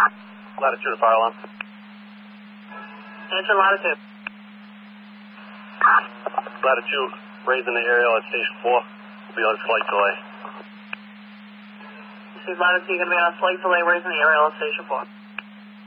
Latitude of fire alarm. Answer latitude. Latitude, raising the aerial at station 4. Will be on flight delay. Latitude, going to be on a flight delay, raising the aerial at station 4.